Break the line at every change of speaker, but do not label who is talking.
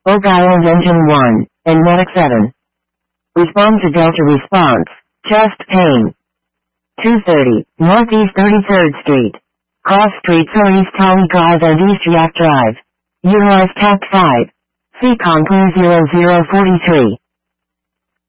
Oak Island Engine 1, and Medic 7. Respond to Delta response. Chest pain. 230, Northeast 33rd Street. Cross Street East Holly Drive and East Yak Drive. Utilize TAP 5. CCOM 0043.